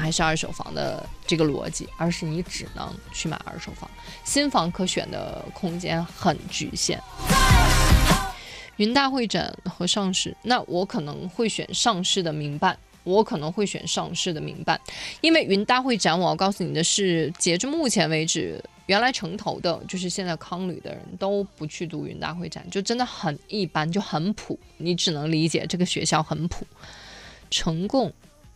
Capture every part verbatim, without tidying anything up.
还是二手房的这个逻辑，而是你只能去买二手房，新房可选的空间很局限。云大会展和上市，那我可能会选上市的民办。我可能会选上市的民办，因为云大会展，我要告诉你的是，截至目前为止，原来城投的，就是现在康旅的人都不去读云大会展，就真的很一般，就很普，你只能理解这个学校很普。成贡，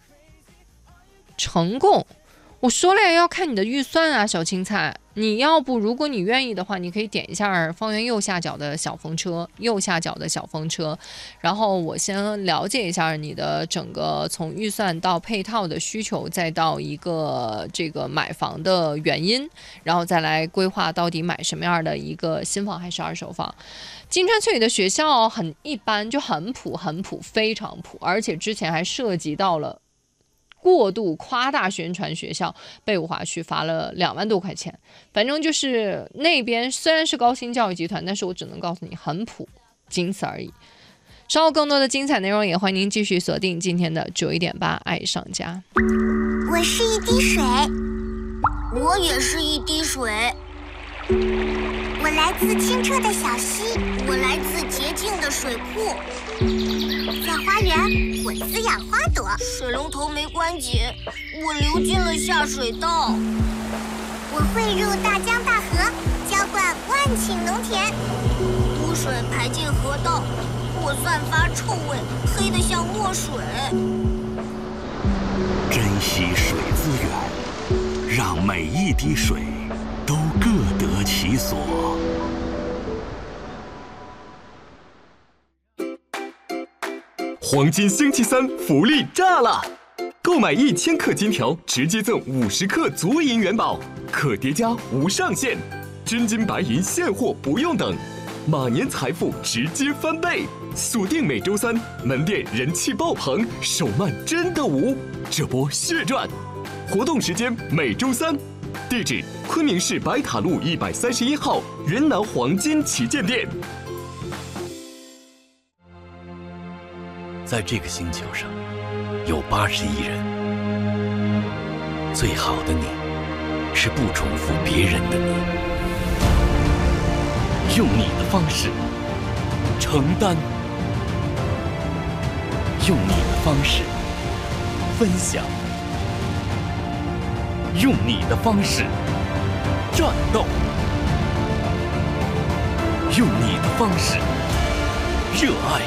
成贡，我说了要看你的预算啊，小青菜。你要不，如果你愿意的话，你可以点一下方圆右下角的小风车，右下角的小风车，然后我先了解一下你的整个从预算到配套的需求，再到一个这个买房的原因，然后再来规划到底买什么样的一个新房还是二手房。金川翠的学校很一般，就很普很普，非常普，而且之前还涉及到了过度夸大宣传学校，被五华区罚了两万多块钱。反正就是那边虽然是高新教育集团，但是我只能告诉你很普，仅此而已。稍后更多的精彩内容，也欢迎您继续锁定今天的九一点八爱上家。 我是一滴水，我也是一滴水。我来自清澈的小溪，我来自洁净的水库。在花园，我滋养花朵。水龙头没关紧，我流进了下水道。我汇入大江大河，浇灌万顷农田。污水排进河道，我散发臭味，黑得像墨水。 珍惜水资源，让每一滴水都各得其所。 黄金星期三福利炸了！购买一千克金条，直接赠五十克足银元宝，可叠加无上限，真金白银现货不用等，马年财富直接翻倍。锁定每周三，门店人气爆棚，手慢真的无，这波血赚！活动时间每周三，地址昆明市白塔路一百三十一号云南黄金旗舰店。 在这个星球上，有八十亿人。最好的你，是不重复别人的你，用你的方式承担，用你的方式分享，用你的方式战斗，用你的方式热爱。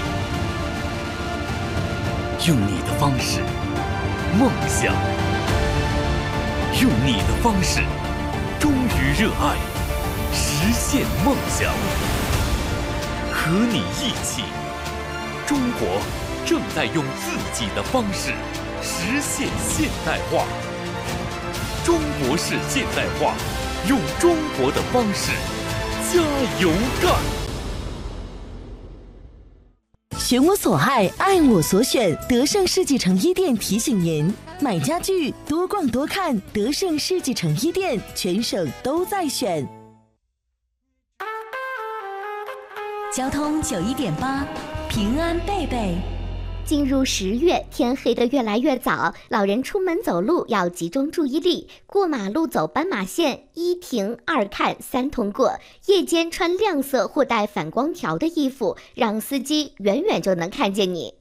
用你的方式梦想，用你的方式忠于热爱，实现梦想。和你一起，中国正在用自己的方式实现现代化。中国式现代化，用中国的方式加油干。 选我所爱，爱我所选。德胜世纪城一店提醒您：买家具多逛多看，德胜世纪城一店全省都在选。 交通九一点八，平安贝贝。 进入十月，天黑得越来越早，老人出门走路要集中注意力，过马路走斑马线，一停二看三通过。夜间穿亮色或带反光条的衣服，让司机远远就能看见你。